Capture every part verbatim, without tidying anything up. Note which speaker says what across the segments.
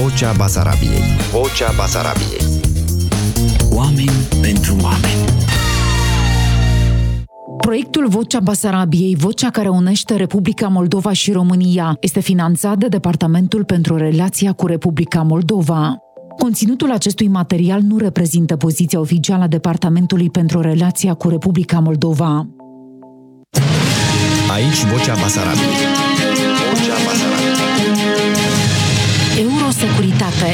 Speaker 1: Vocea Basarabiei. Vocea Basarabiei.
Speaker 2: Oameni pentru oameni.
Speaker 3: Proiectul Vocea Basarabiei, vocea care unește Republica Moldova și România, este finanțat de Departamentul pentru Relația cu Republica Moldova. Conținutul acestui material nu reprezintă poziția oficială a Departamentului pentru Relația cu Republica Moldova.
Speaker 1: Aici Vocea Basarabiei. Vocea Basarabiei.
Speaker 3: Eurosecuritate.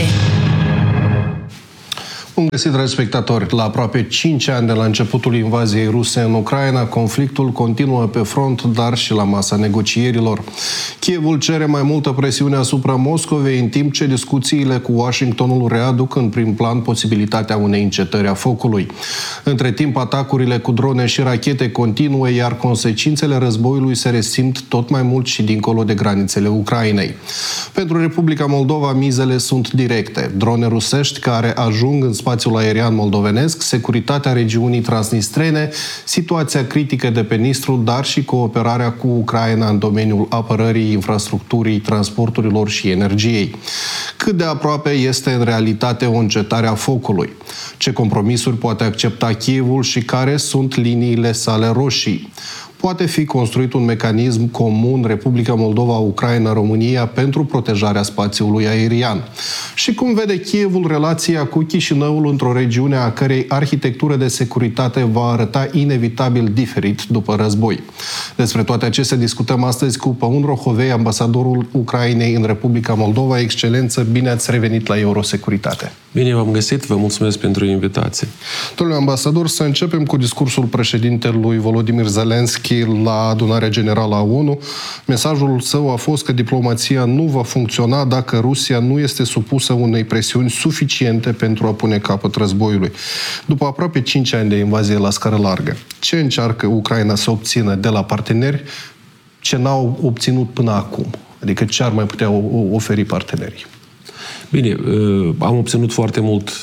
Speaker 4: Bun găsit, dragi spectatori! La aproape cinci ani de la începutul invaziei ruse în Ucraina, conflictul continuă pe front, dar și la masa negocierilor. Kievul cere mai multă presiune asupra Moscovei, în timp ce discuțiile cu Washingtonul readuc în prim plan posibilitatea unei încetări a focului. Între timp, atacurile cu drone și rachete continuă, iar consecințele războiului se resimt tot mai mult și dincolo de granițele Ucrainei. Pentru Republica Moldova, mizele sunt directe. Drone rusești care ajung în spațiul aerian moldovenesc, securitatea regiunii transnistrene, situația critică de pe Nistru, dar și cooperarea cu Ucraina în domeniul apărării, infrastructurii, transporturilor și energiei. Cât de aproape este în realitate o încetare a focului? Ce compromisuri poate accepta Kievul și care sunt liniile sale roșii? Poate fi construit un mecanism comun Republica Moldova, Ucraina, România pentru protejarea spațiului aerian. Și cum vede Kievul relația cu Chișinăul într-o regiune a cărei arhitectură de securitate va arăta inevitabil diferit după război. Despre toate acestea discutăm astăzi cu Păun Rohovei, ambasadorul Ucrainei în Republica Moldova. Excelență, bine ați revenit la Eurosecuritate.
Speaker 5: Bine v-am găsit, vă mulțumesc pentru invitație.
Speaker 4: Domnule ambasador, să începem cu discursul președintelui Volodymyr Zelensky la adunarea generală a ONU. Mesajul său a fost că diplomația nu va funcționa dacă Rusia nu este supusă unei presiuni suficiente pentru a pune capăt războiului. După aproape cinci ani de invazie la scară largă, ce încearcă Ucraina să obțină de la parteneri ce n-au obținut până acum? Adică ce ar mai putea oferi partenerii?
Speaker 5: Bine, am obținut foarte mult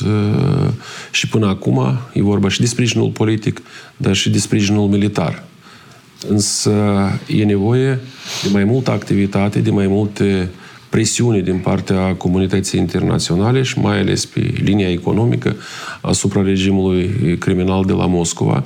Speaker 5: și până acum. E vorba și de sprijinul politic, dar și de sprijinul militar. Însă e nevoie de mai multă activitate, de mai multe presiuni din partea comunității internaționale și mai ales pe linia economică asupra regimului criminal de la Moscova,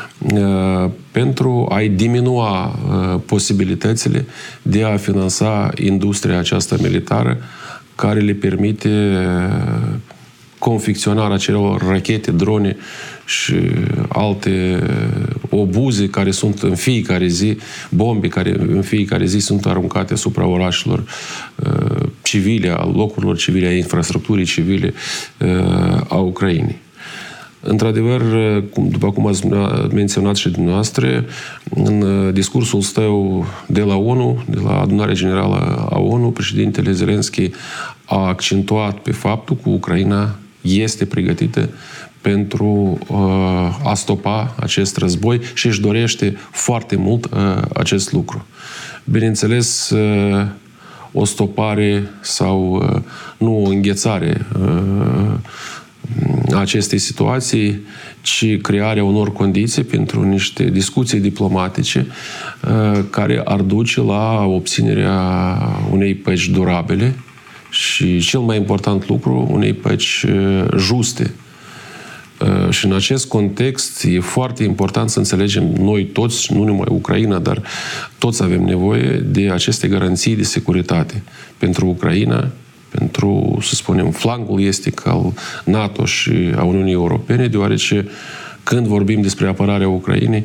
Speaker 5: pentru a-i diminua posibilitățile de a finanța industria aceasta militară care le permite confecționarea acelor rachete, drone și alte obuze care sunt în fiecare zi, bombe care în fiecare zi sunt aruncate asupra orașelor uh, civile, a locurilor civile, a infrastructurii civile uh, a Ucrainei. Într-adevăr, după cum ați menționat și dumneavoastră, în discursul său de la ONU, de la adunarea generală a ONU, președintele Zelensky a accentuat pe faptul că Ucraina este pregătită pentru uh, a stopa acest război și își dorește foarte mult uh, acest lucru. Bineînțeles, uh, o stopare sau uh, nu o înghețare uh, acestei situații, ci crearea unor condiții pentru niște discuții diplomatice uh, care ar duce la obținerea unei păci durabile și, cel mai important lucru, unei păci uh, juste. Uh, și în acest context e foarte important să înțelegem noi toți, nu numai Ucraina, dar toți avem nevoie de aceste garanții de securitate pentru Ucraina, pentru, să spunem, flancul estic al NATO și a Uniunii Europene, deoarece când vorbim despre apărarea Ucrainei,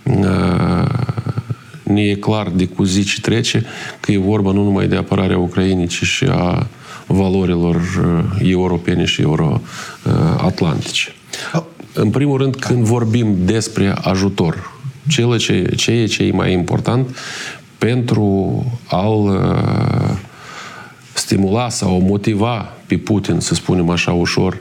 Speaker 5: ne e clar de cu zi ce trece că e vorba nu numai de apărarea Ucrainei, ci și a valorilor europene și euroatlantice. În primul rând, când vorbim despre ajutor, ceea ce, ce, ce e mai important pentru a-l stimula sau motiva pe Putin, să spunem așa ușor,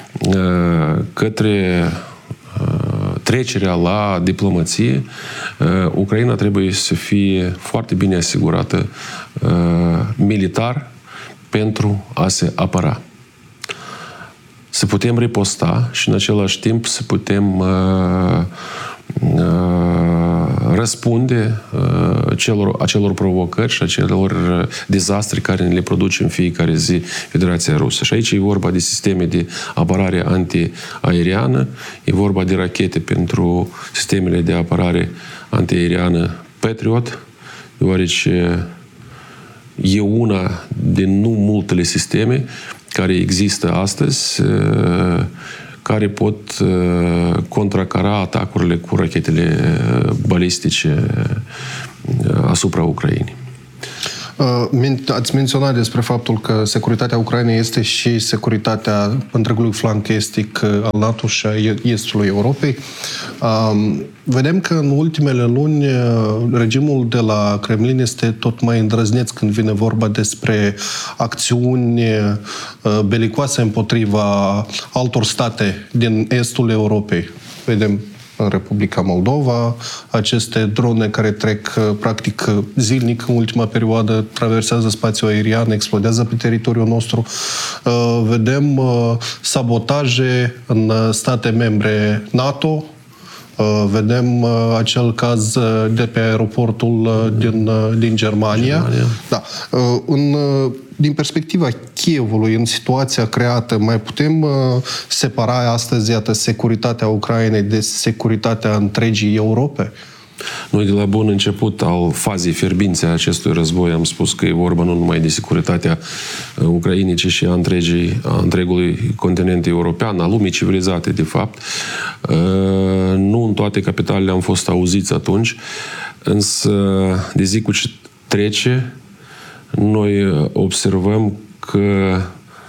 Speaker 5: către trecerea la diplomație, Ucraina trebuie să fie foarte bine asigurată militar pentru a se apăra. Să putem riposta și în același timp să putem răspunde uh, celor, acelor provocări și acelor uh, dezastre care le produce în fiecare zi Federația Rusă. Și aici e vorba de sisteme de apărare antiaeriană, e vorba de rachete pentru sistemele de apărare antiaeriană Patriot, deoarece e una din nu multele sisteme care există astăzi, care pot contracara atacurile cu rachetele balistice asupra Ucrainei.
Speaker 4: Ați menționat despre faptul că securitatea Ucrainei este și securitatea întregului flanc estic al NATO și a estului Europei. Vedem că în ultimele luni regimul de la Kremlin este tot mai îndrăzneț când vine vorba despre acțiuni belicoase împotriva altor state din estul Europei. Vedem în Republica Moldova, aceste drone care trec practic zilnic în ultima perioadă, traversează spațiul aerian, explodează pe teritoriul nostru. Vedem sabotaje în state membre NATO, vedem acel caz de pe aeroportul din, din Germania. Germania. Da. În, din perspectiva Kievului, în situația creată, mai putem separa astăzi, iată, securitatea Ucrainei de securitatea întregii Europe?
Speaker 5: Noi de la bun început al fazei fierbințe a acestui război am spus că e vorba nu numai de securitatea Ucrainei, ci și a, întregii, a întregului continent european, a lumii civilizate, de fapt. Nu în toate capitalele am fost auziți atunci, însă de zi cu ce trece, noi observăm că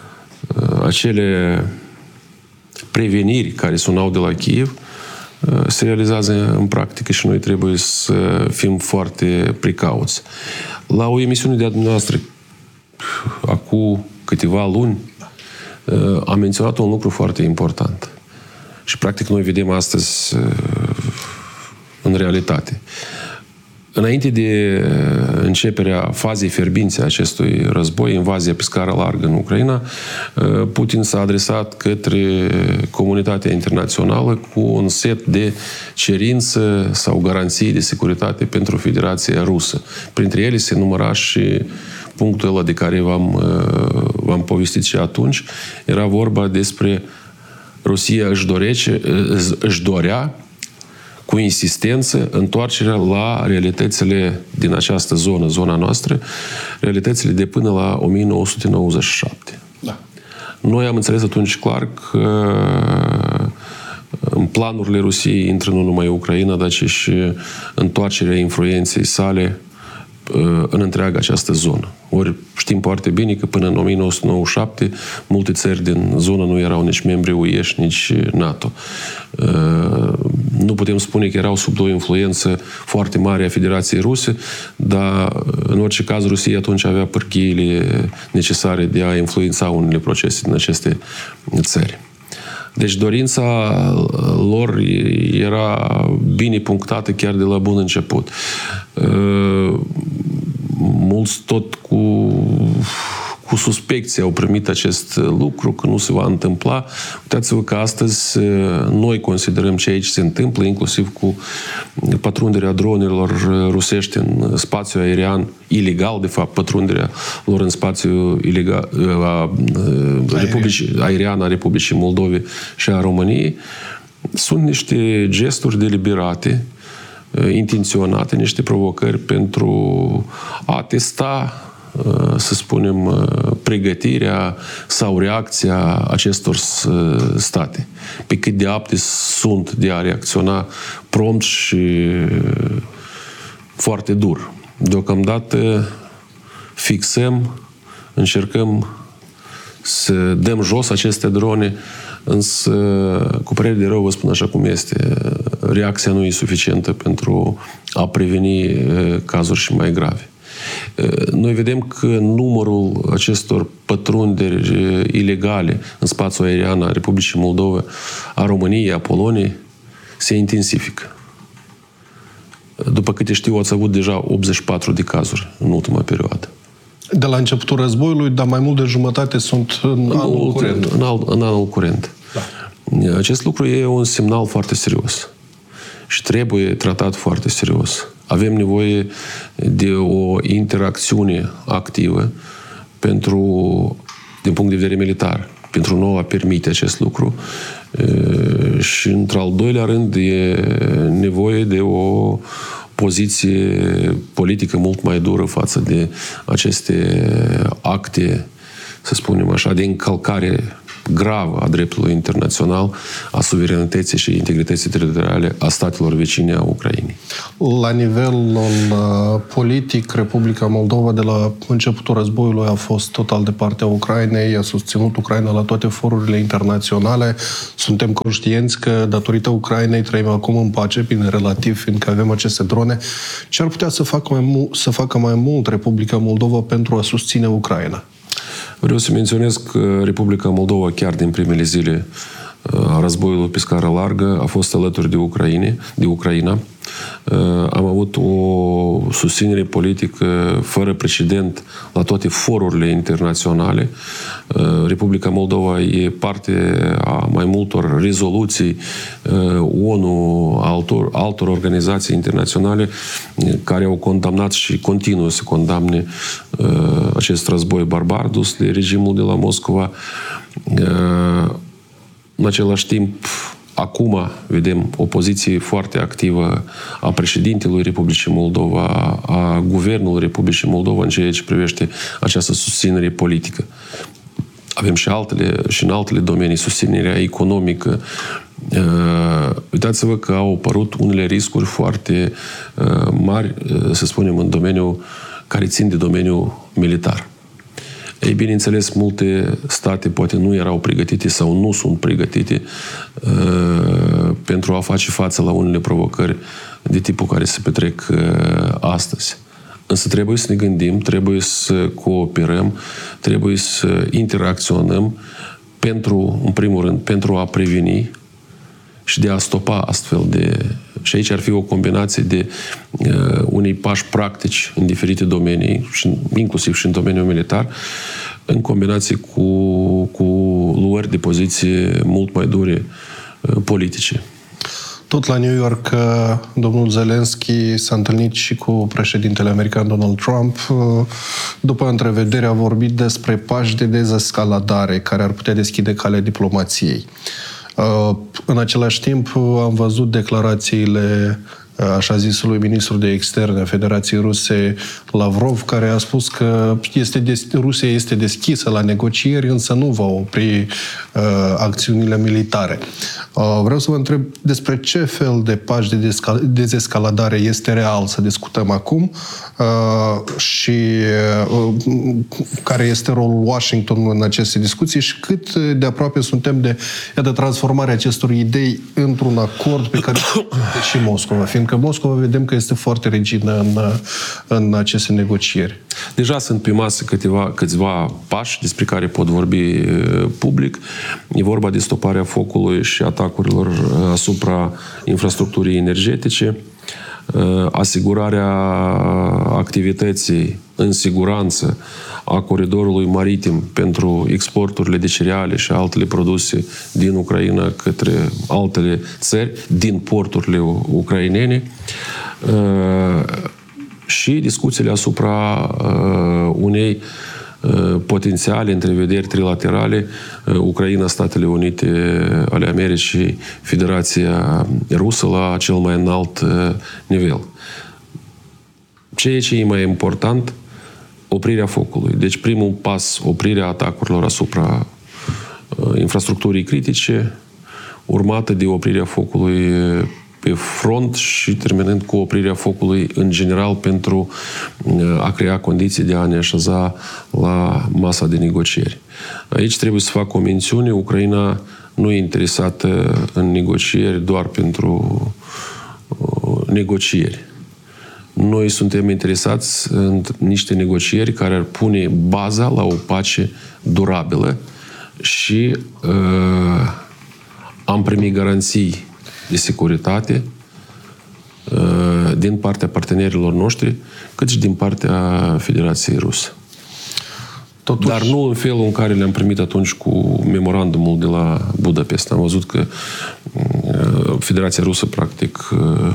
Speaker 5: acele preveniri care sunau de la Kiev se realizează în practică și noi trebuie să fim foarte precauți. La o emisiune de-a dumneavoastră, acum câteva luni, am menționat un lucru foarte important. Și practic noi vedem astăzi în realitate. Înainte de începerea fazei fierbințe a acestui război, invazia pe scară largă în Ucraina, Putin s-a adresat către comunitatea internațională cu un set de cerințe sau garanții de securitate pentru Federația Rusă. Printre ele se număra și punctul ăla de care v-am, v-am povestit și atunci. Era vorba despre Rusia își, dorece, își dorea cu insistență întoarcerea la realitățile din această zonă, zona noastră, realitățile de până la o mie nouă sute nouăzeci și șapte. Da. Noi am înțeles atunci clar că în planurile Rusiei intră nu numai Ucraina, dar și întoarcerea influenței sale în întreaga această zonă. Ori știm foarte bine că până în o mie nouă sute nouăzeci și șapte multe țări din zonă nu erau nici membri U E și nici NATO. Nu putem spune că erau sub o influență foarte mare a Federației Ruse, dar în orice caz Rusia atunci avea pârghiile necesare de a influența unele procese din aceste țări. Deci dorința lor era bine punctată chiar de la bun început. Mulți tot cu, cu suspecție au primit acest lucru, că nu se va întâmpla. Uitați-vă că astăzi noi considerăm ceea ce se întâmplă, inclusiv cu pătrunderea dronelor rusești în spațiul aerian ilegal, de fapt, pătrunderea lor în spațiul ilegal, a Republicii, aerian a Republicii Moldove și a României, sunt niște gesturi deliberate, intenționate, niște provocări pentru a testa, să spunem, pregătirea sau reacția acestor state. Pe cât de apte sunt de a reacționa prompt și foarte dur. Deocamdată fixăm, încercăm să dăm jos aceste drone, însă, cu părere de rău, vă spun așa cum este, reacția nu e suficientă pentru a preveni cazuri și mai grave. Noi vedem că numărul acestor pătrunderi ilegale în spațiul aerian a Republicii Moldova, a României, a Poloniei, se intensifică. După câte știu, ați avut deja optzeci și patru de cazuri în ultima perioadă.
Speaker 4: De la începutul războiului, dar mai mult de jumătate sunt în, în anul curent.
Speaker 5: În, în anul curent. Da. Acest lucru e un semnal foarte serios. și trebuie tratat foarte serios. Avem nevoie de o interacțiune activă pentru, din punct de vedere militar, pentru nou a permite acest lucru. Și, într-al doilea rând, e nevoie de o poziție politică mult mai dură față de aceste acte, să spunem așa, de încălcare gravă a dreptului internațional, a suveranității și integrității teritoriale a statelor vecine a Ucrainei.
Speaker 4: La nivelul politic, Republica Moldova de la începutul războiului a fost total de partea Ucrainei, a susținut Ucraina la toate forurile internaționale. Suntem conștienți că datorită Ucrainei trăim acum în pace, bine, relativ, fiindcă avem aceste drone. Ce ar putea să facă mai mult, să facă mai mult Republica Moldova pentru a susține Ucraina?
Speaker 5: Vreau să menționez că Republica Moldova, chiar din primele zile a războiului pe scară largă, a fost alături de, Ucraine, de Ucraina. Am avut o susținere politică fără precedent la toate forurile internaționale. Republica Moldova e parte a mai multor rezoluții O N U, altor, altor organizații internaționale care au condamnat și continuă să condamne acest război barbar dus de regimul de la Moscova. În același timp, acum vedem o poziție foarte activă a președintelui Republicii Moldova, a guvernului Republicii Moldova în ceea ce privește această susținere politică. Avem și, altele, și în altele domenii, susținerea economică. Uh, uitați-vă că au apărut unele riscuri foarte uh, mari, uh, să spunem, în domeniul care țin de domeniul militar. Ei, bineînțeles, multe state poate nu erau pregătite sau nu sunt pregătite uh, pentru a face față la unele provocări de tipul care se petrec uh, astăzi. Însă trebuie să ne gândim, trebuie să cooperăm, trebuie să interacționăm pentru, în primul rând, pentru a preveni și de a stopa astfel de... Și aici ar fi o combinație de uh, unei pași practici în diferite domenii, și, inclusiv și în domeniul militar, în combinație cu, cu luări de poziție mult mai dure uh, politice.
Speaker 4: Tot la New York, domnul Zelensky s-a întâlnit și cu președintele american Donald Trump. După întrevedere a vorbit despre pași de dezescaladare care ar putea deschide calea diplomației. În același timp, am văzut declarațiile așa zisului ministru de externe a Federației Ruse, Lavrov, care a spus că este des- Rusia este deschisă la negocieri, însă nu va opri uh, acțiunile militare. Uh, vreau să vă întreb despre ce fel de pași de descal- dezescaladare este real să discutăm acum uh, și uh, care este rolul Washingtonului în aceste discuții și cât de aproape suntem de, de transformarea acestor idei într-un acord pe care și Moscova, fiindcă Moscova vedem că este foarte rigidă în, în aceste negocieri.
Speaker 5: Deja sunt pe masă câteva, câțiva pași despre care pot vorbi public. E vorba de stoparea focului și atacurilor asupra infrastructurii energetice, asigurarea activității în siguranță a coridorului maritim pentru exporturile de cereale și altele produse din Ucraina către altele țări, din porturile ucrainene, și discuțiile asupra unei potențiale întrevederi trilaterale Ucraina, Statele Unite ale Americii, Federația Rusă la cel mai înalt nivel. Ceea ce e mai important, oprirea focului. Deci primul pas, oprirea atacurilor asupra infrastructurii critice, urmată de oprirea focului pe front și terminând cu oprirea focului în general pentru a crea condiții de a ne așeza la masa de negocieri. Aici trebuie să fac o mențiune. Ucraina nu e interesată în negocieri doar pentru negocieri. Noi suntem interesați în niște negocieri care ar pune baza la o pace durabilă și uh, am primit garanții de securitate uh, din partea partenerilor noștri, cât și din partea Federației Rusă. Totuși... Dar nu în felul în care le-am primit atunci cu memorandumul de la Budapesta. Am văzut că Federația Rusă, practic,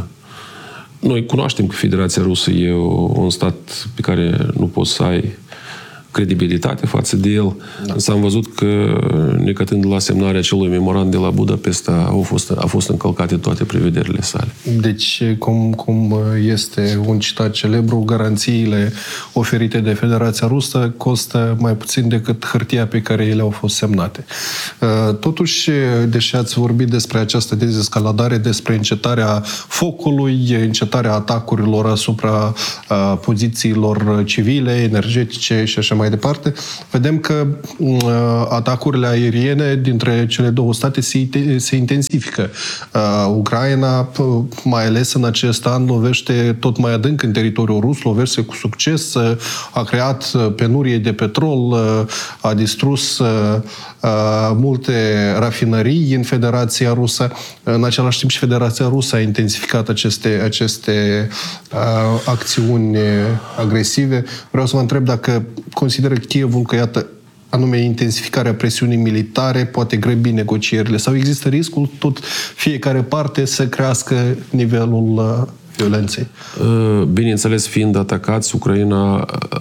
Speaker 5: noi cunoaștem că Federația Rusă e un stat pe care nu poți să ai credibilitate față de el. Da. Însă am văzut că, necătând la semnarea acelui memorand de la Budapesta, au fost, au fost încălcate toate prevederile sale.
Speaker 4: Deci, cum, cum este un citat celebru, garanțiile oferite de Federația Rusă costă mai puțin decât hârtia pe care ele au fost semnate. Totuși, deși ați vorbit despre această dezescaladare, despre încetarea focului, încetarea atacurilor asupra pozițiilor civile, energetice și așa mai departe, vedem că uh, atacurile aeriene dintre cele două state se, se intensifică. Uh, Ucraina, mai ales în acest an, lovește tot mai adânc în teritoriul rus, lovește cu succes, uh, a creat penurie de petrol, uh, a distrus uh, uh, multe rafinării în Federația Rusă. În același timp și Federația Rusă a intensificat aceste, aceste uh, acțiuni agresive. Vreau să vă întreb dacă consideră Kievul că, iată, anume intensificarea presiunii militare poate grăbi negocierile sau există riscul tot fiecare parte să crească nivelul violenței?
Speaker 5: Bineînțeles, fiind atacați, Ucraina,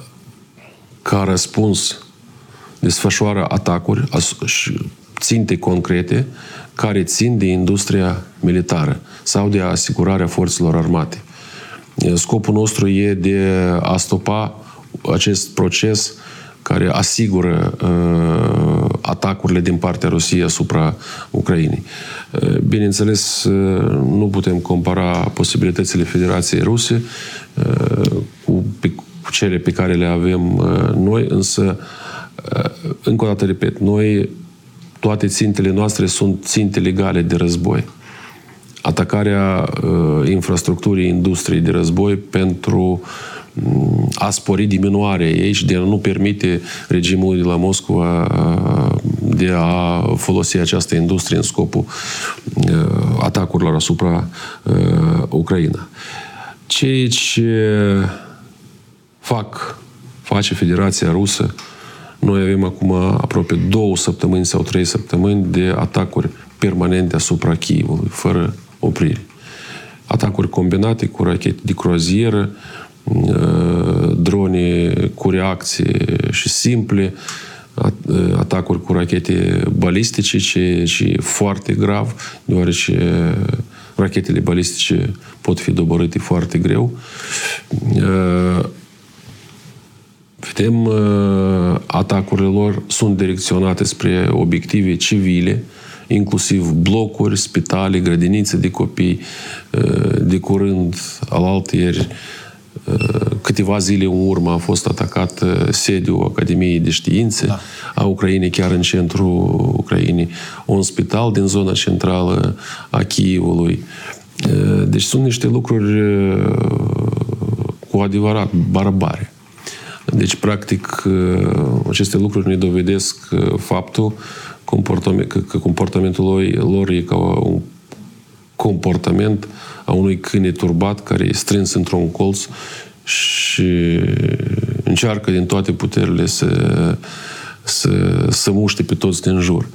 Speaker 5: ca răspuns, desfășoară atacuri și ținte concrete care țin de industria militară sau de asigurarea forțelor armate. Scopul nostru e de a stopa acest proces care asigură uh, atacurile din partea Rusiei asupra Ucrainei. Uh, bineînțeles, uh, nu putem compara posibilitățile Federației Ruse uh, cu, pe, cu cele pe care le avem uh, noi, însă, uh, încă o dată repet, noi, toate țintele noastre sunt ținte legale de război. Atacarea uh, infrastructurii industriei de război pentru a spori diminuarea ei și de a nu permite regimului de la Moscova de a folosi această industrie în scopul atacurilor asupra Ucraina. Ceea ce fac, face Federația Rusă, noi avem acum aproape două săptămâni sau trei săptămâni de atacuri permanente asupra Kievului, fără oprire. Atacuri combinate cu rachete de croazieră, drone cu reacție și simple, atacuri cu rachete balistice, ce, ce e foarte grav, deoarece rachetele balistice pot fi doborâte foarte greu. Vedem, atacurile lor sunt direcționate spre obiective civile, inclusiv blocuri, spitale, grădinițe de copii. De curând, alaltăieri, câteva zile în urmă a fost atacat sediul Academiei de Științe da. a Ucrainei, chiar în centrul Ucrainei, un spital din zona centrală a Kievului. Deci sunt niște lucruri cu adevărat barbare. Deci, practic, aceste lucruri ne dovedesc faptul comportament, că comportamentul lor e ca un comportament a unui câine turbat care e strâns într-un colț și încearcă din toate puterile să, să, să muște pe toți din jur.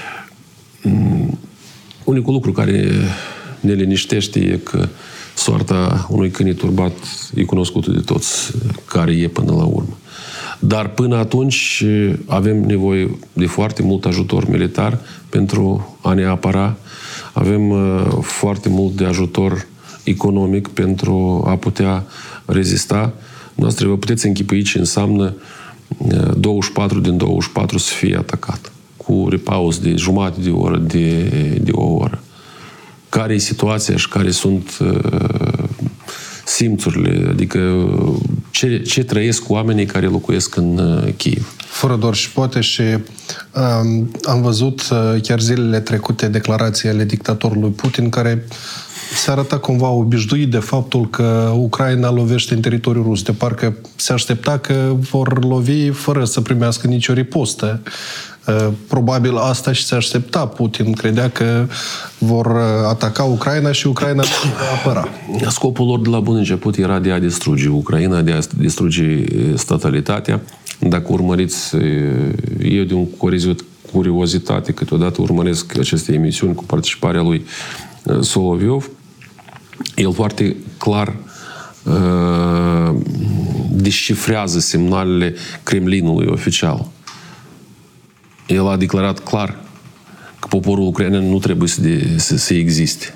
Speaker 5: Unicul lucru care ne liniștește e că soarta unui câine turbat e cunoscută de toți care e până la urmă. Dar până atunci avem nevoie de foarte mult ajutor militar pentru a ne apăra. Avem foarte mult de ajutor economic pentru a putea rezista. Noastră vă puteți închipui ce înseamnă douăzeci și patru din douăzeci și patru să fie atacat, cu repaus de jumătate de oră, de, de o oră. Care e situația și care sunt uh, simțurile, adică ce, ce trăiesc oamenii care locuiesc în uh, Kiev.
Speaker 4: Fără doar și poate și um, am văzut uh, chiar zilele trecute declarații ale dictatorului Putin care se arăta cumva obișnuit de faptul că Ucraina lovește în teritoriul rus. De parcă se aștepta că vor lovi fără să primească nicio ripostă. Probabil asta și se aștepta Putin. Credea că vor ataca Ucraina și Ucraina va apăra.
Speaker 5: Scopul lor de la bun început era de a distruge Ucraina, de a distruge statalitatea. Dacă urmăriți, eu de un curiozitate câteodată urmăresc aceste emisiuni cu participarea lui Soloviov, el foarte clar uh, descifrează semnalele Kremlinului oficial. El a declarat clar că poporul ucrainean nu trebuie să, de, să, să existe.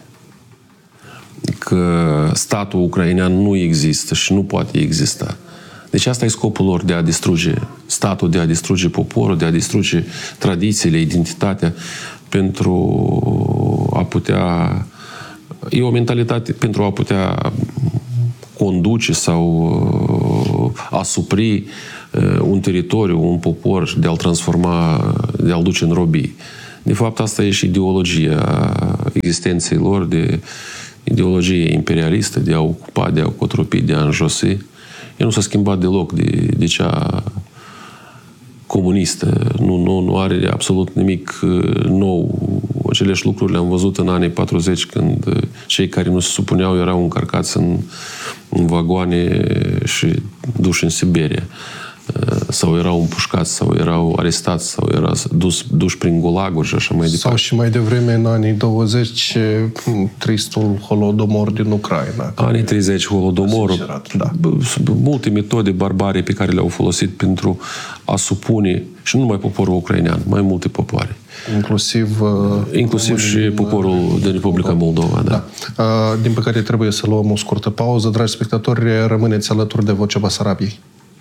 Speaker 5: Că statul ucrainean nu există și nu poate exista. Deci asta e scopul lor, de a distruge statul, de a distruge poporul, de a distruge tradițiile, identitatea, pentru a putea... E o mentalitate pentru a putea conduce sau asupri un teritoriu, un popor, de a-l transforma, de a-l duce în robii. De fapt, asta e și ideologia existenței lor, de ideologie imperialistă, de a ocupa, de a cotropi, de a înjosi. El nu s-a schimbat deloc de, de cea comunistă. Nu, nu, nu are absolut nimic nou. Aceleași lucruri le-am văzut în anii patruzeci, când cei care nu se supuneau erau încărcați în, în vagoane și duși în Siberia. Sau erau împușcați, sau erau arestați, sau erau dus, duși prin gulaguri și așa mai departe.
Speaker 4: Sau și mai devreme, în anii douăzeci, tristul holodomor din Ucraina.
Speaker 5: Anii treizeci, holodomor,
Speaker 4: da.
Speaker 5: Multe metode barbare pe care le-au folosit pentru a supune, și nu numai poporul ucrainean, mai multe popoare.
Speaker 4: Inclusiv,
Speaker 5: Inclusiv și poporul din Republica Moldova. Da.
Speaker 4: Da. Din păcate trebuie să luăm o scurtă pauză. Dragi spectatori, rămâneți alături de Vocea Basarabiei.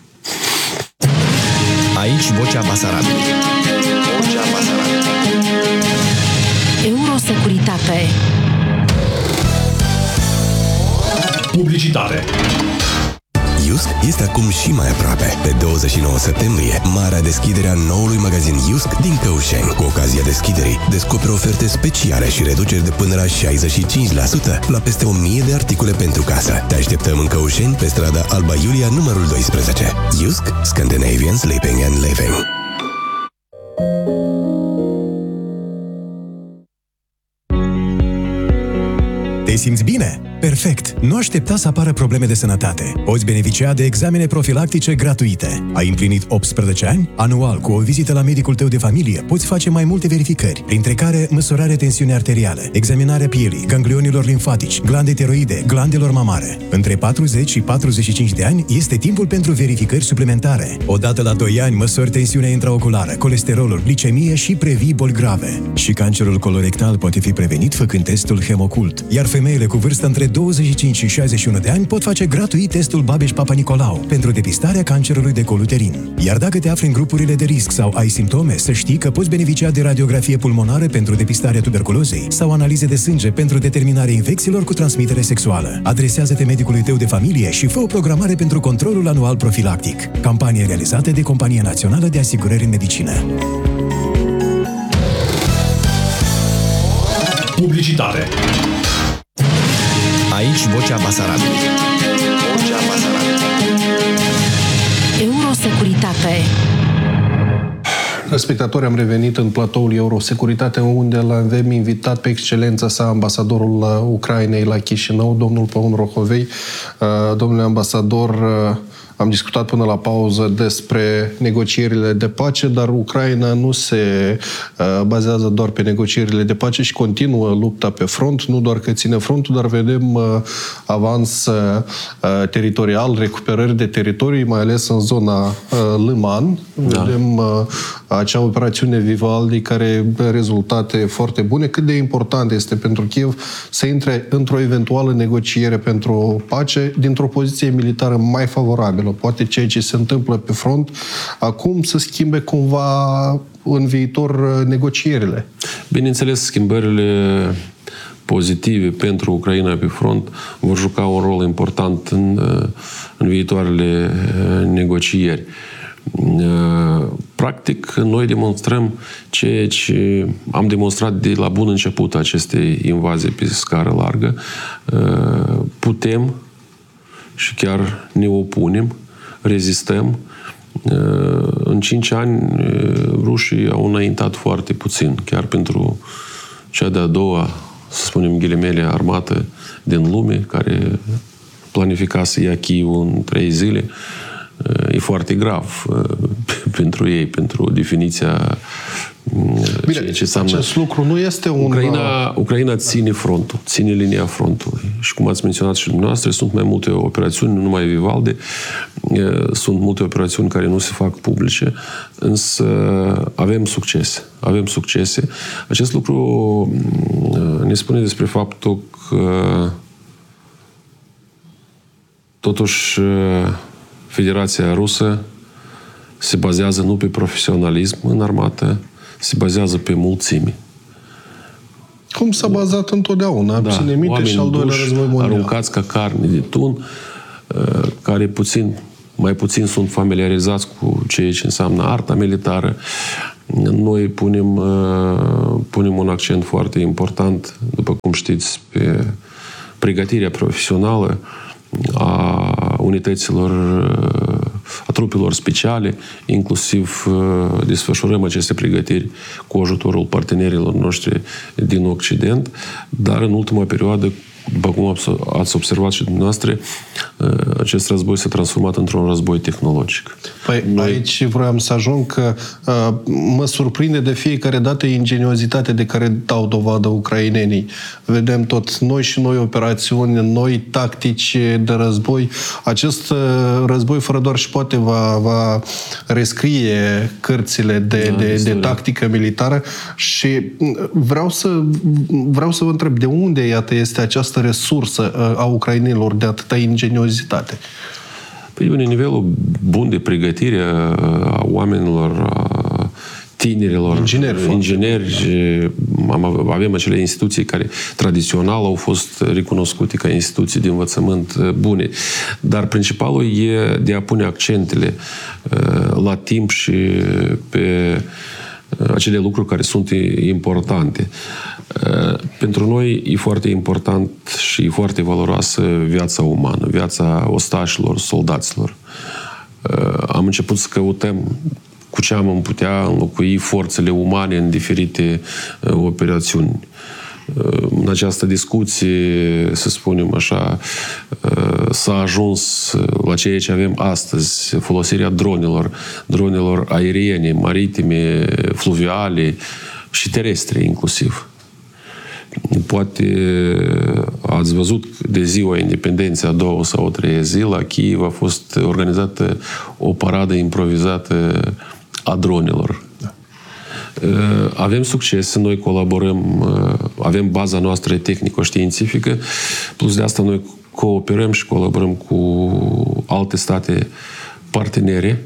Speaker 1: Aici Vocea Basarabiei. Vocea Basarabiei.
Speaker 3: Eurosecuritate.
Speaker 6: Publicitate.
Speaker 7: Iusc este acum și mai aproape. Pe douăzeci și nouă septembrie, marea deschidere a noului magazin Iusc din Căușeni. Cu ocazia deschiderii, descoperi oferte speciale și reduceri de până la șaizeci și cinci la sută la peste o mie de articole pentru casă. Te așteptăm în Căușeni, pe strada Alba Iulia, numărul doisprezece. Iusc, Scandinavian Sleeping and Living.
Speaker 6: Te simți bine? Perfect! Nu aștepta să apară probleme de sănătate. Poți beneficia de examene profilactice gratuite. Ai împlinit optsprezece ani? Anual, cu o vizită la medicul tău de familie, poți face mai multe verificări, printre care măsurarea tensiunii arteriale, examinarea pielii, ganglionilor limfatici, glande tiroide, glandelor mamare. Între patruzeci și patruzeci și cinci de ani este timpul pentru verificări suplimentare. Odată la doi ani măsori tensiunea intraoculară, colesterolul, glicemie și previi boli grave. Și cancerul colorectal poate fi prevenit făcând testul Hemocult. Iar femeile cu vârstă între douăzeci și cinci și șaizeci și unu de ani pot face gratuit testul Babeș-Papa Nicolau pentru depistarea cancerului de col uterin. Iar dacă te afli în grupurile de risc sau ai simptome, să știi că poți beneficia de radiografie pulmonară pentru depistarea tuberculozei sau analize de sânge pentru determinarea infecțiilor cu transmitere sexuală. Adresează-te medicului tău de familie și fă o programare pentru controlul anual profilactic. Campanie realizată de Compania Națională de Asigurări în Medicină. Publicitate.
Speaker 1: Aici Vocea Basarabiei. Vocea Basarabiei.
Speaker 3: Eurosecuritate.
Speaker 4: Spectatori, am revenit în platoul Eurosecuritate, unde l-avem invitat pe excelența sa ambasadorul Ucrainei la Chișinău, domnul Păun Rohovei. Domnule ambasador, am discutat până la pauză despre negocierile de pace, dar Ucraina nu se bazează doar pe negocierile de pace și continuă lupta pe front, nu doar că ține frontul, dar vedem avans teritorial, recuperări de teritorii, mai ales în zona Liman. Da. Vedem acea operațiune Vivaldi care dă rezultate foarte bune. Cât de important este pentru Kiev să intre într-o eventuală negociere pentru pace dintr-o poziție militară mai favorabilă. Poate ceea ce se întâmplă pe front acum să schimbe cumva în viitor negocierile.
Speaker 5: Bineînțeles, schimbările pozitive pentru Ucraina pe front vor juca un rol important în, în viitoarele negocieri. Practic, noi demonstrăm ceea ce am demonstrat de la bun început acestei invazii pe scară largă. Putem și chiar ne opunem, rezistăm. În cinci ani, rușii au înaintat foarte puțin, chiar pentru cea de-a doua, să spunem ghilimele, armată din lume, care planifica să ia Chievul în trei zile. e foarte grav pentru ei, pentru definiția
Speaker 4: Bine,
Speaker 5: ce înseamnă.
Speaker 4: Acest lucru nu este un...
Speaker 5: Ucraina, Ucraina ține frontul, ține linia frontului. Și cum ați menționat și dumneavoastră, sunt mai multe operațiuni, nu numai Vivaldi, sunt multe operațiuni care nu se fac publice, însă avem succese. Avem succese. Acest lucru ne spune despre faptul că totuși Federația Rusă se bazează nu pe profesionalism în armată, se bazează pe mulțimi.
Speaker 4: Cum s-a bazat întotdeauna,
Speaker 5: Da,
Speaker 4: ține minte și al doilea război mondial.
Speaker 5: Aruncați ca carne de tun, care puțin, mai puțin sunt familiarizați cu ceea ce înseamnă arta militară. Noi punem, punem un accent foarte important, după cum știți, pe pregătirea profesională a unităților, a trupelor speciale, inclusiv desfășurăm aceste pregătiri cu ajutorul partenerilor noștri din Occident, dar în ultima perioadă, după cum ați observat și dumneavoastră, acest război s-a transformat într-un război tehnologic.
Speaker 4: Păi Noi... aici vroiam să ajung că uh, mă surprinde de fiecare dată ingeniozitatea de care dau dovadă ucrainenii. Vedem tot noi și noi operațiuni, noi tactici de război. Acest uh, război fără doar și poate va, va rescrie cărțile de, da, de, de tactică militară și vreau să, vreau să vă întreb de unde, iată, este această resursă a ucrainenilor de atâta ingeniozitate?
Speaker 5: Păi e un nivelul bun de pregătire a oamenilor, a tinerilor,
Speaker 4: ingineri,
Speaker 5: ingineri. Avem acele instituții care tradițional au fost recunoscute ca instituții de învățământ bune. Dar principalul e de a pune accentele la timp și pe acele lucruri care sunt importante. Pentru noi e foarte important și e foarte valoroasă viața umană, viața ostașilor, soldaților. Am început să căutăm cu ce am putea înlocui forțele umane în diferite operațiuni. În această discuție, să spunem așa, s-a ajuns la ceea ce avem astăzi, folosirea dronelor, dronelor aeriene, maritime, fluviale și terestre inclusiv. Poate ați văzut de ziua independenței a doua sau a treia zi, la Kiev a fost organizată o paradă improvizată a dronelor. Da. Avem succes, noi colaborăm, avem baza noastră tehnico-științifică, plus de asta noi cooperăm și colaborăm cu alte state partenere.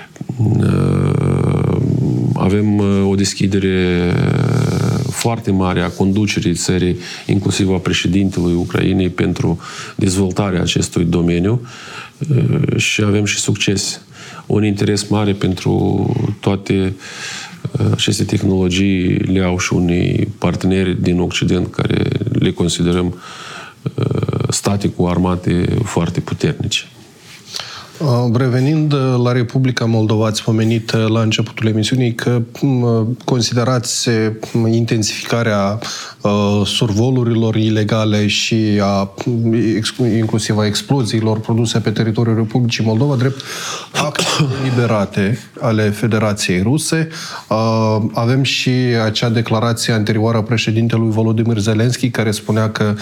Speaker 5: Avem o deschidere foarte mare a conducerii țării, inclusiv a președintelui Ucrainei, pentru dezvoltarea acestui domeniu și avem și succes. Un interes mare pentru toate aceste tehnologii le au și unii parteneri din Occident care le considerăm state cu armate foarte puternice.
Speaker 4: Revenind la Republica Moldova, ați pomenit la începutul emisiunii că considerați intensificarea survolurilor ilegale și a, inclusiv a exploziilor produse pe teritoriul Republicii Moldova drept acte deliberate ale Federației Ruse. Avem și acea declarație anterioară a președintelui Volodymyr Zelensky care spunea că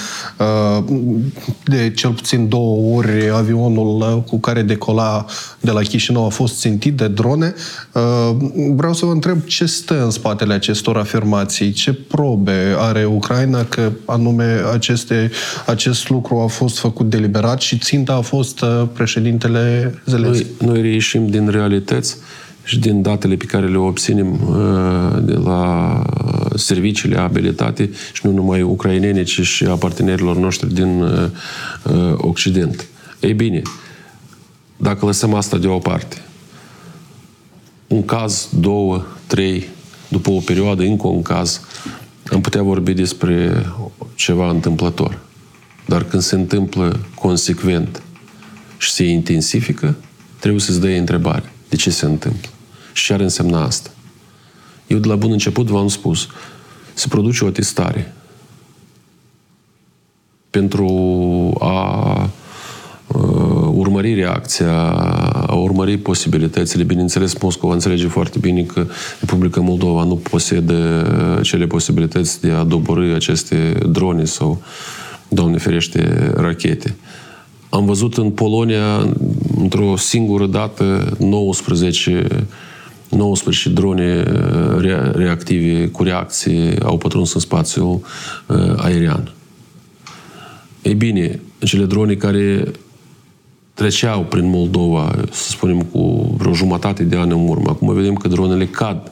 Speaker 4: de cel puțin două ori avionul cu care decola de la Chișinău a fost țintit de drone. Vreau să vă întreb ce stă în spatele acestor afirmații, ce probe are Ucraina că anume aceste, acest lucru a fost făcut deliberat și ținta a fost președintele Zelensky.
Speaker 5: Noi, noi reieșim din realități și din datele pe care le obținem de la serviciile abilitate și nu numai ucrainene, ci și a partenerilor noștri din Occident. Ei bine, dacă lăsăm asta deoparte, un caz, două, trei, după o perioadă, încă un caz, am putea vorbi despre ceva întâmplător. Dar când se întâmplă consecvent și se intensifică, trebuie să-ți dai întrebare. De ce se întâmplă? Și ce ar însemna asta? Eu de la bun început v-am spus, se produce o testare pentru a urmări reacția urmări posibilitățile. Bineînțeles, Moscova înțelege foarte bine că Republica Moldova nu posedă cele posibilități de a dobori aceste drone sau, Doamne ferește, rachete. Am văzut în Polonia, într-o singură dată, nouăsprezece, nouăsprezece drone reactive cu reacție au pătruns în spațiul aerian. Ei bine, cele drone care treceau prin Moldova, să spunem, cu vreo jumătate de ani în urmă, acum vedem că dronele cad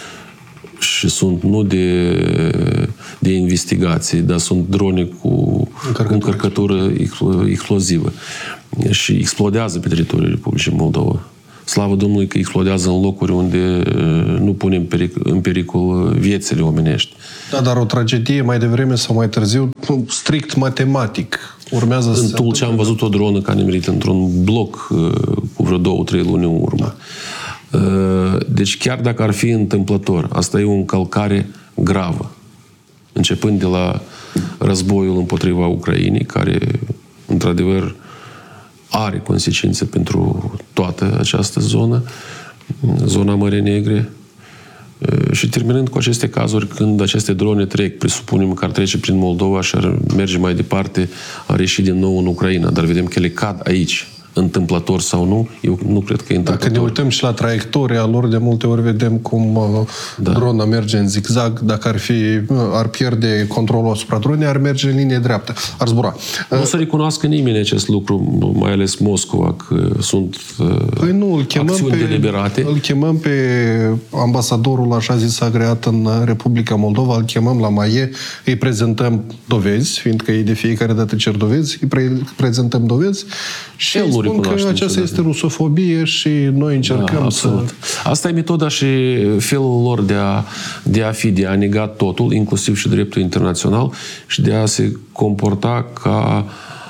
Speaker 5: și sunt nu de, de investigație, dar sunt drone cu încărcătură explozivă și explodează pe teritoriul Republicii Moldova. Slavă Domnului că explodează în locuri unde nu pune în pericol, în pericol viețile omenești.
Speaker 4: Da, dar o tragedie mai devreme sau mai târziu, strict matematic, urmează
Speaker 5: în
Speaker 4: să... În
Speaker 5: Tulcea am văzut o dronă care a nimerit într-un bloc cu vreo două, trei luni în urmă. Da. Deci chiar dacă ar fi întâmplător, asta e o încălcare gravă. Începând de la războiul împotriva Ucrainei, care, într-adevăr, are consecințe pentru toată această zonă, zona Mării Negre, și terminând cu aceste cazuri, când aceste drone trec, presupunem că ar trece prin Moldova și ar merge mai departe, ar ieși din nou în Ucraina, dar vedem că ele cad aici, întâmplător sau nu, eu nu cred că e întâmplător.
Speaker 4: Dacă ne uităm și la traiectoria lor, de multe ori vedem cum da. drona merge în zigzag, dacă ar fi, ar pierde controlul asupra dronei, ar merge în linie dreaptă, ar zbura.
Speaker 5: Nu o să recunoască nimeni acest lucru, mai ales Moscova, că sunt
Speaker 4: păi nu, îl chemăm
Speaker 5: acțiuni
Speaker 4: pe,
Speaker 5: deliberate.
Speaker 4: Îl chemăm pe ambasadorul, așa zis, agreat în Republica Moldova, îl chemăm la Maie, îi prezentăm dovezi, fiindcă ei de fiecare dată cer dovezi, îi pre- prezentăm dovezi și îi spun că aceasta este rusofobie și noi încercăm da, să...
Speaker 5: Asta e metoda și felul lor de a, de a fi, de a nega totul, inclusiv și dreptul internațional, și de a se comporta ca,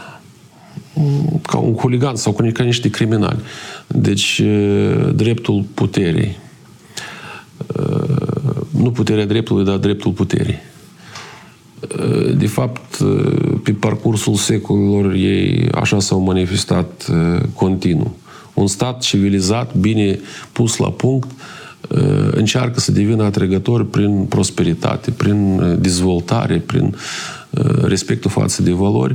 Speaker 5: ca un huligan sau ca niște criminali. Deci, dreptul puterii. Nu puterea dreptului, dar dreptul puterii. De fapt, pe parcursul secolilor ei așa s-au manifestat continuu. Un stat civilizat, bine pus la punct, încearcă să devină atrăgător prin prosperitate, prin dezvoltare, prin respectul față de valori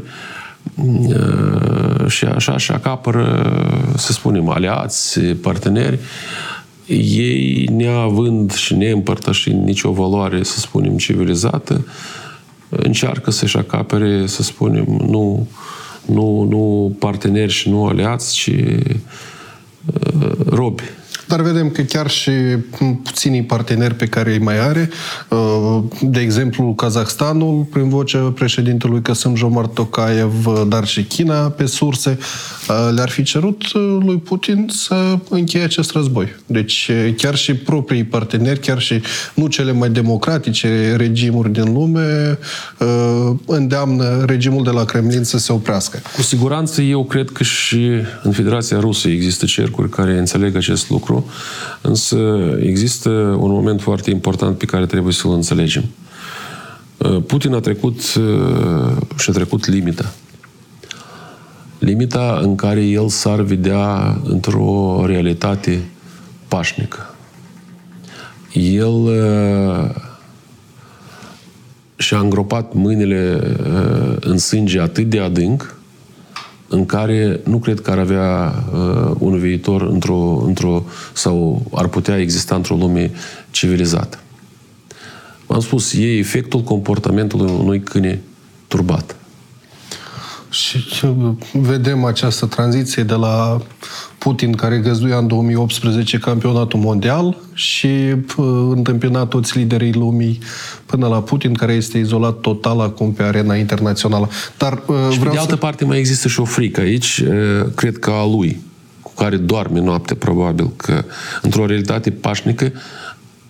Speaker 5: și așa și acapără, să spunem, aliați, parteneri, ei neavând și neîmpărtășind nicio valoare, să spunem, civilizată, încearcă să-și acapere, să spunem, nu, nu, nu parteneri și nu aliați, ci uh, robi.
Speaker 4: Dar vedem că chiar și puținii parteneri pe care îi mai are, de exemplu Kazahstanul, prin vocea președintelui Kassym-Jomart Tokayev, dar și China pe surse, le-ar fi cerut lui Putin să încheie acest război. Deci chiar și proprii parteneri, chiar și nu cele mai democratice regimuri din lume, îndeamnă regimul de la Kremlin să se oprească.
Speaker 5: Cu siguranță eu cred că și în Federația Rusă există cercuri care înțeleg acest lucru, însă există un moment foarte important pe care trebuie să-l înțelegem. Putin a trecut și a trecut limita. Limita în care el s-ar vedea într-o realitate pașnică. El și-a îngropat mâinile în sânge atât de adânc în care nu cred că ar avea uh, un viitor într-o, într-o, sau ar putea exista într-o lume civilizată. V-am spus, e efectul comportamentului unui câine turbat.
Speaker 4: Și vedem această tranziție de la Putin, care găzduia în două mii optsprezece campionatul mondial și întâmpina toți liderii lumii, până la Putin, care este izolat total acum pe arena internațională. Dar,
Speaker 5: și
Speaker 4: vreau
Speaker 5: de altă
Speaker 4: să...
Speaker 5: parte mai există și o frică aici, cred că a lui, cu care doarme noapte, probabil, că într-o realitate pașnică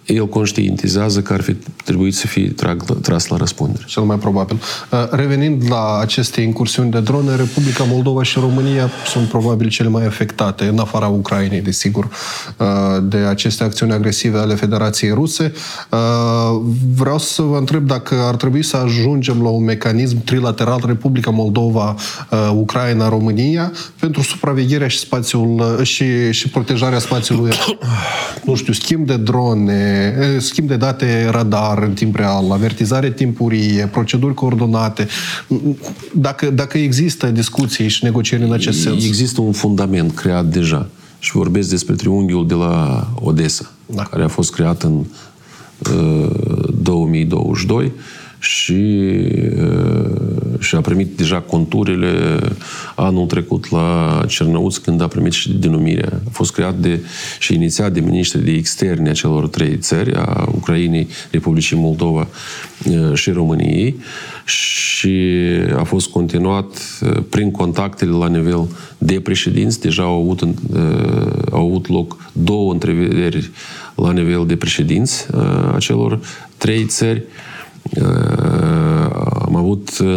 Speaker 5: el conștientizează că ar fi trebuit să fie trag, tras la răspundere.
Speaker 4: Cel mai probabil. Revenind la aceste incursiuni de drone, Republica Moldova și România sunt probabil cele mai afectate, în afara Ucrainei, desigur, de aceste acțiuni agresive ale Federației Ruse. Vreau să vă întreb dacă ar trebui să ajungem la un mecanism trilateral Republica Moldova, Ucraina, România pentru supravegherea și spațiul și, și protejarea spațiului, nu știu, schimb de drone, schimb de date radar în timp real, avertizare timpurie, proceduri coordonate. Dacă, dacă există discuții și negocieri în acest sens.
Speaker 5: Există un fundament creat deja și vorbesc despre triunghiul de la Odessa, da, care a fost creat în uh, două mii douăzeci și doi și, uh, și a primit deja conturile anul trecut la Cernăuți, când a primit și denumirea. A fost creat de, și inițiat de miniștri de externi a celor trei țări, a Ucrainei, Republicii Moldova uh, și României, și a fost continuat uh, prin contactele la nivel de președinți. Deja au avut, uh, au avut loc două întrevederi la nivel de președinți uh, a celor trei țări. Uh, am avut